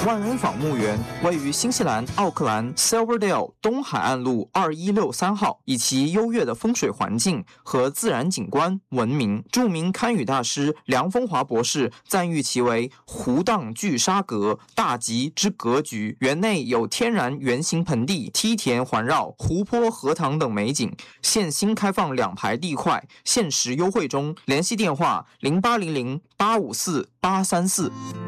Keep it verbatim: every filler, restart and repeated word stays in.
万恩坊墓园位于新西兰奥克兰 Silverdale 东海岸路二一六三号，以其优越的风水环境和自然景观闻名。著名堪舆大师梁风华博士赞誉其为湖荡聚沙阁，大吉之格局。园内有天然圆形盆地、梯田环绕、湖泊、荷塘等美景。现新开放两排地块，限时优惠中。联系电话零八零零八五四八三四。